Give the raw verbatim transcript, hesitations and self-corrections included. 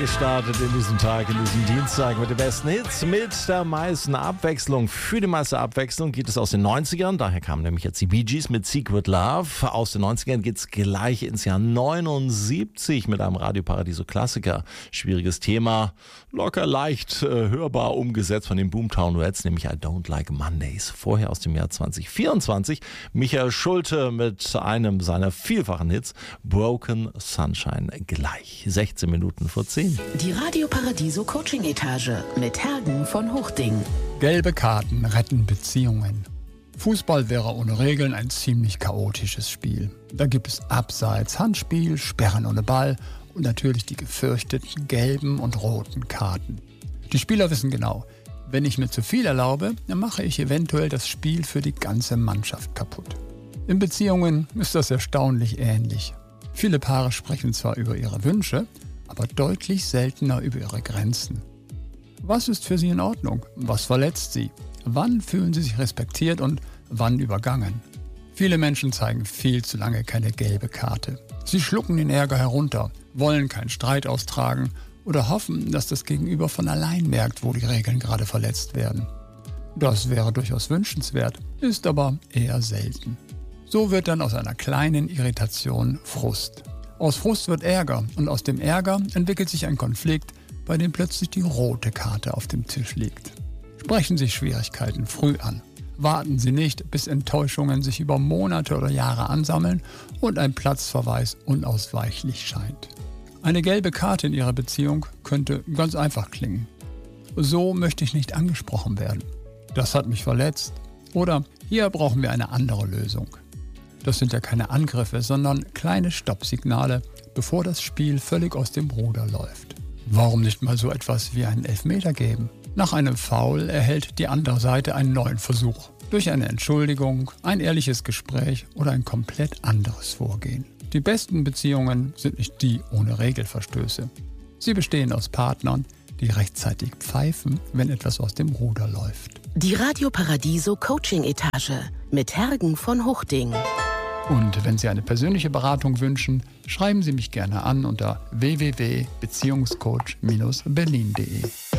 Gestartet in diesem Tag, in diesem Dienstag mit den besten Hits, mit der meisten Abwechslung. Für die meiste Abwechslung geht es aus den neunzigern, daher kamen nämlich jetzt die Bee Gees mit Secret Love. Aus den neunzigern geht es gleich ins Jahr neunundsiebzig mit einem Radio Paradiso Klassiker. Schwieriges Thema, locker leicht äh, hörbar umgesetzt von den Boomtown Rats, nämlich I Don't Like Mondays. Vorher aus dem Jahr zwanzig vierundzwanzig Michael Schulte mit einem seiner vielfachen Hits, Broken Sunshine. Gleich sechzehn Minuten vor zehn. Die Radio Paradiso Coaching Etage mit Hergen von Hochding. Gelbe Karten retten Beziehungen. Fußball wäre ohne Regeln ein ziemlich chaotisches Spiel. Da gibt es Abseits, Handspiel, Sperren ohne Ball und natürlich die gefürchteten gelben und roten Karten. Die Spieler wissen genau, wenn ich mir zu viel erlaube, dann mache ich eventuell das Spiel für die ganze Mannschaft kaputt. In Beziehungen ist das erstaunlich ähnlich. Viele Paare sprechen zwar über ihre Wünsche, aber deutlich seltener über ihre Grenzen. Was ist für sie in Ordnung? Was verletzt sie? Wann fühlen sie sich respektiert und wann übergangen? Viele Menschen zeigen viel zu lange keine gelbe Karte. Sie schlucken den Ärger herunter, wollen keinen Streit austragen oder hoffen, dass das Gegenüber von allein merkt, wo die Regeln gerade verletzt werden. Das wäre durchaus wünschenswert, ist aber eher selten. So wird dann aus einer kleinen Irritation Frust. Aus Frust wird Ärger und aus dem Ärger entwickelt sich ein Konflikt, bei dem plötzlich die rote Karte auf dem Tisch liegt. Sprechen Sie Schwierigkeiten früh an. Warten Sie nicht, bis Enttäuschungen sich über Monate oder Jahre ansammeln und ein Platzverweis unausweichlich scheint. Eine gelbe Karte in Ihrer Beziehung könnte ganz einfach klingen. So möchte ich nicht angesprochen werden. Das hat mich verletzt. Oder hier brauchen wir eine andere Lösung. Das sind ja keine Angriffe, sondern kleine Stoppsignale, bevor das Spiel völlig aus dem Ruder läuft. Warum nicht mal so etwas wie einen Elfmeter geben? Nach einem Foul erhält die andere Seite einen neuen Versuch. Durch eine Entschuldigung, ein ehrliches Gespräch oder ein komplett anderes Vorgehen. Die besten Beziehungen sind nicht die ohne Regelverstöße. Sie bestehen aus Partnern, die rechtzeitig pfeifen, wenn etwas aus dem Ruder läuft. Die Radio Paradiso Coaching Etage mit Hergen von Hochding. Und wenn Sie eine persönliche Beratung wünschen, schreiben Sie mich gerne an unter w w w punkt beziehungscoach Bindestrich berlin punkt de.